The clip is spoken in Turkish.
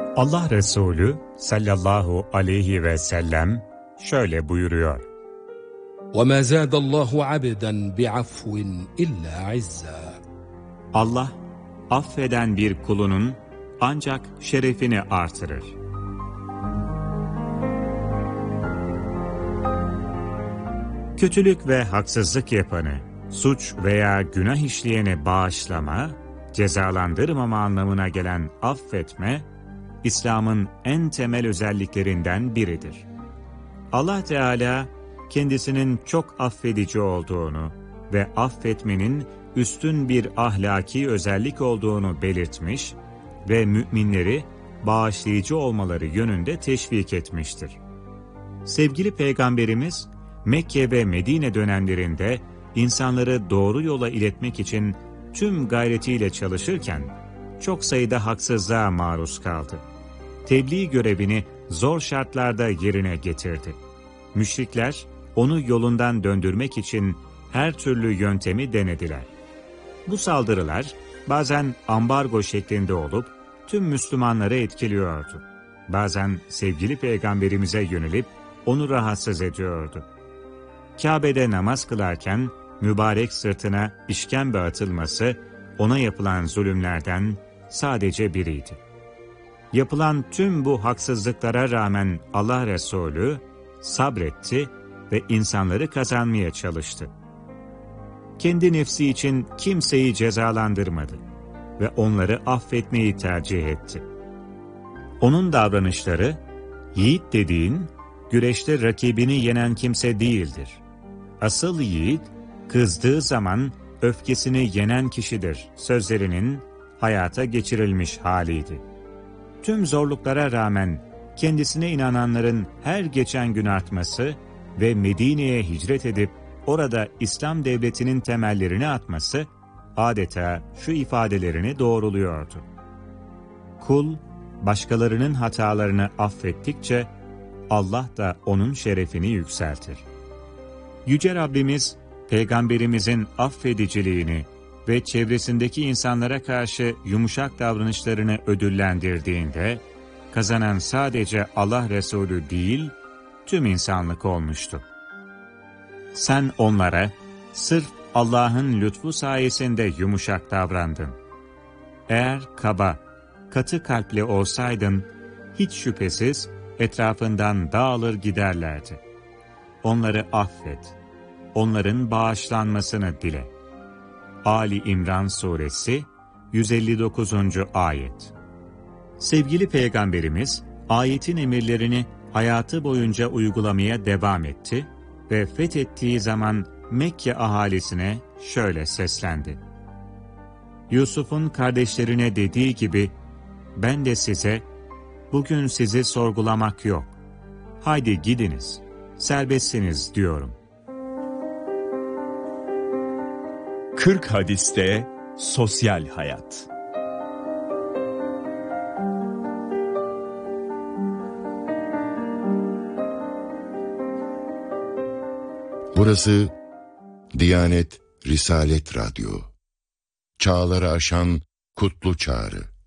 Allah Resulü sallallahu aleyhi ve sellem şöyle buyuruyor: وَمَا زَادَ اللّٰهُ عَبْدًا بِعَفْوٍ إِلَّا عِزًّا. Allah, affeden bir kulunun ancak şerefini artırır. Kötülük ve haksızlık yapanı, suç veya günah işleyeni bağışlama, cezalandırmama anlamına gelen affetme, İslam'ın en temel özelliklerinden biridir. Allah Teala, kendisinin çok affedici olduğunu ve affetmenin üstün bir ahlaki özellik olduğunu belirtmiş ve müminleri bağışlayıcı olmaları yönünde teşvik etmiştir. Sevgili Peygamberimiz, Mekke ve Medine dönemlerinde insanları doğru yola iletmek için tüm gayretiyle çalışırken, çok sayıda haksızlığa maruz kaldı. Tebliğ görevini zor şartlarda yerine getirdi. Müşrikler, onu yolundan döndürmek için her türlü yöntemi denediler. Bu saldırılar bazen ambargo şeklinde olup tüm Müslümanları etkiliyordu. Bazen sevgili Peygamberimize yönelip onu rahatsız ediyordu. Kabe'de namaz kılarken mübarek sırtına işkembe atılması ona yapılan zulümlerden sadece biriydi. Yapılan tüm bu haksızlıklara rağmen Allah Resulü sabretti ve insanları kazanmaya çalıştı. Kendi nefsi için kimseyi cezalandırmadı ve onları affetmeyi tercih etti. Onun davranışları, yiğit dediğin, güreşte rakibini yenen kimse değildir. Asıl yiğit, kızdığı zaman öfkesini yenen kişidir sözlerinin hayata geçirilmiş haliydi. Tüm zorluklara rağmen kendisine inananların her geçen gün artması ve Medine'ye hicret edip orada İslam devletinin temellerini atması adeta şu ifadelerini doğruluyordu: Kul, başkalarının hatalarını affettikçe Allah da onun şerefini yükseltir. Yüce Rabbimiz, Peygamberimizin affediciliğini ve çevresindeki insanlara karşı yumuşak davranışlarını ödüllendirdiğinde, kazanan sadece Allah Resulü değil, tüm insanlık olmuştu. Sen onlara sırf Allah'ın lütfu sayesinde yumuşak davrandın. Eğer kaba, katı kalpli olsaydın, hiç şüphesiz etrafından dağılır giderlerdi. Onları affet, onların bağışlanmasını dile. Ali İmran Suresi 159. Ayet. Sevgili Peygamberimiz, ayetin emirlerini hayatı boyunca uygulamaya devam etti ve fethettiği zaman Mekke ahalisine şöyle seslendi: Yusuf'un kardeşlerine dediği gibi, ben de size, bugün sizi sorgulamak yok, haydi gidiniz, serbestsiniz diyorum. 40 hadiste sosyal hayat. Burası Diyanet Risalet Radyo. Çağları aşan kutlu çağrı.